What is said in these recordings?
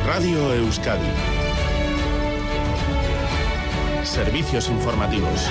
Radio Euskadi. Servicios informativos.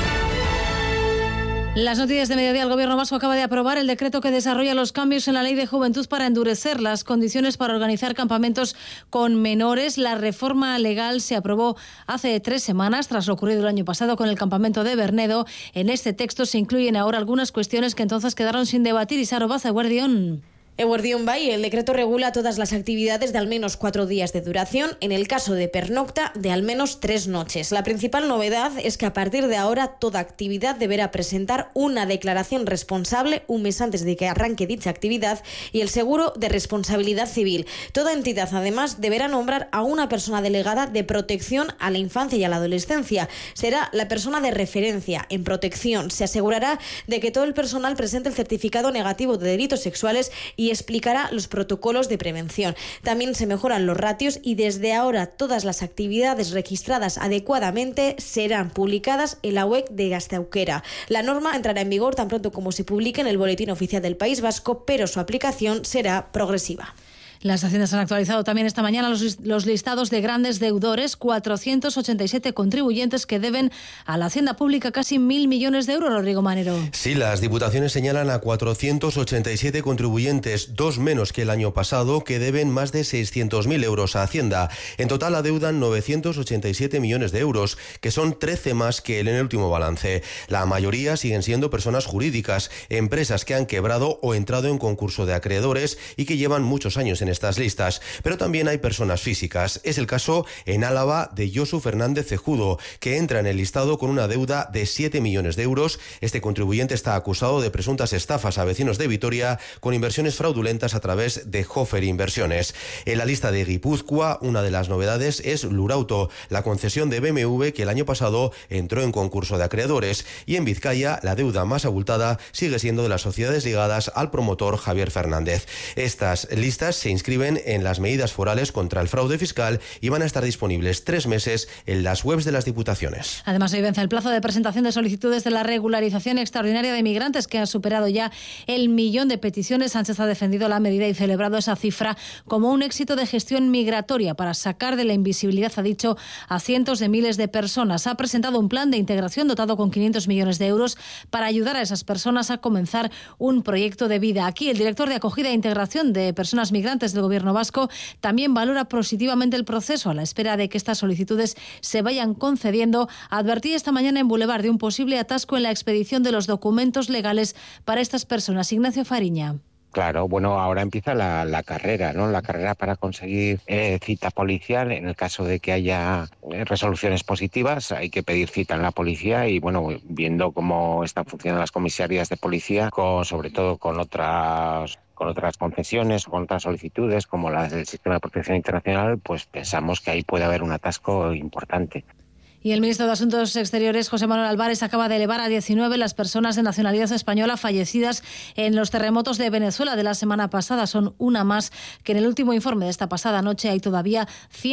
Las noticias de mediodía. El Gobierno vasco acaba de aprobar el decreto que desarrolla los cambios en la Ley de Juventud para endurecer las condiciones para organizar campamentos con menores. La reforma legal se aprobó hace 3 semanas, tras lo ocurrido el año pasado con el campamento de Bernedo. En este texto se incluyen ahora algunas cuestiones que entonces quedaron sin debatir. Isaro Baza, Eguerdión. Eguerdión Bay, el decreto regula todas las actividades de al menos 4 días de duración, en el caso de pernocta de al menos 3 noches. La principal novedad es que a partir de ahora toda actividad deberá presentar una declaración responsable un mes antes de que arranque dicha actividad y el seguro de responsabilidad civil. Toda entidad además deberá nombrar a una persona delegada de protección a la infancia y a la adolescencia. Será la persona de referencia en protección. Se asegurará de que todo el personal presente el certificado negativo de delitos sexuales y explicará los protocolos de prevención. También se mejoran los ratios y desde ahora todas las actividades registradas adecuadamente serán publicadas en la web de Gazteaukera. La norma entrará en vigor tan pronto como se publique en el Boletín Oficial del País Vasco, pero su aplicación será progresiva. Las Haciendas han actualizado también esta mañana los listados de grandes deudores, 487 contribuyentes que deben a la Hacienda Pública casi 1.000 millones de euros, Rodrigo Manero. Sí, las diputaciones señalan a 487 contribuyentes, 2 menos que el año pasado, que deben más de 600.000 euros a Hacienda. En total adeudan 987 millones de euros, que son 13 más que en el último balance. La mayoría siguen siendo personas jurídicas, empresas que han quebrado o entrado en concurso de acreedores y que llevan muchos años en estas listas, pero también hay personas físicas. Es el caso en Álava de Josu Fernández Cejudo, que entra en el listado con una deuda de 7 millones de euros. Este contribuyente está acusado de presuntas estafas a vecinos de Vitoria con inversiones fraudulentas a través de Hofer Inversiones. En la lista de Guipúzcoa, una de las novedades es Lurauto, la concesión de BMW que el año pasado entró en concurso de acreedores, y en Vizcaya la deuda más abultada sigue siendo de las sociedades ligadas al promotor Javier Fernández. Estas listas se inscriben en las medidas forales contra el fraude fiscal y van a estar disponibles 3 meses en las webs de las diputaciones. Además, hoy vence el plazo de presentación de solicitudes de la regularización extraordinaria de migrantes, que ha superado ya el 1.000.000 de peticiones. Sánchez ha defendido la medida y celebrado esa cifra como un éxito de gestión migratoria para sacar de la invisibilidad, ha dicho, a cientos de miles de personas. Ha presentado un plan de integración dotado con 500 millones de euros para ayudar a esas personas a comenzar un proyecto de vida. Aquí el director de acogida e integración de personas migrantes del Gobierno vasco también valora positivamente el proceso, a la espera de que estas solicitudes se vayan concediendo. Advertía esta mañana en Boulevard de un posible atasco en la expedición de los documentos legales para estas personas. Ignacio Fariña. Claro, bueno, ahora empieza la carrera, ¿no? La carrera para conseguir cita policial. En el caso de que haya resoluciones positivas, hay que pedir cita en la policía y, bueno, viendo cómo están funcionando las comisarías de policía, sobre todo con otras concesiones o con otras solicitudes como las del Sistema de Protección Internacional, pues pensamos que ahí puede haber un atasco importante. Y el ministro de Asuntos Exteriores, José Manuel Álvarez, acaba de elevar a 19 las personas de nacionalidad española fallecidas en los terremotos de Venezuela de la semana pasada. Son una más que en el último informe de esta pasada noche. Hay todavía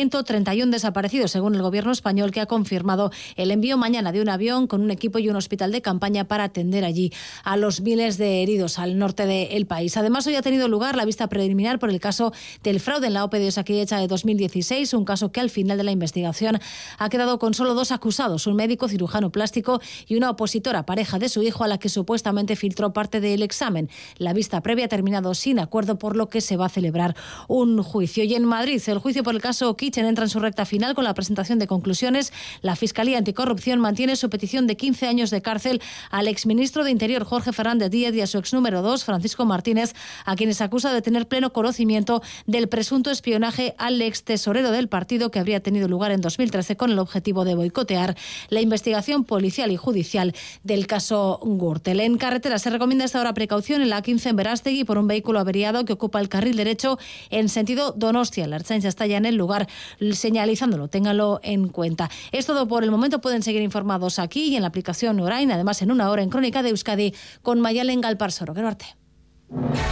131 desaparecidos, según el gobierno español, que ha confirmado el envío mañana de un avión con un equipo y un hospital de campaña para atender allí a los miles de heridos al norte del país. Además, hoy ha tenido lugar la vista preliminar por el caso del fraude en la OPE de Osakidetza de 2016, un caso que al final de la investigación ha quedado con solo 2 acusados, un médico cirujano plástico y una opositora, pareja de su hijo, a la que supuestamente filtró parte del examen. La vista previa ha terminado sin acuerdo, por lo que se va a celebrar un juicio. Y en Madrid, el juicio por el caso Kitchen entra en su recta final con la presentación de conclusiones. La Fiscalía Anticorrupción mantiene su petición de 15 años de cárcel al exministro de Interior, Jorge Fernández Díaz, y a su ex número 2, Francisco Martínez, a quienes acusa de tener pleno conocimiento del presunto espionaje al ex tesorero del partido, que habría tenido lugar en 2013 con el objetivo de boicotear la investigación policial y judicial del caso Gürtel. En carretera se recomienda esta hora precaución en la A15 en Berástegui por un vehículo averiado que ocupa el carril derecho en sentido Donostia. La Ertzaintza está ya en el lugar señalizándolo, ténganlo en cuenta. Es todo por el momento. Pueden seguir informados aquí y en la aplicación Orain, además en una hora en Crónica de Euskadi con Mayalen Galparsoro. Qué arte.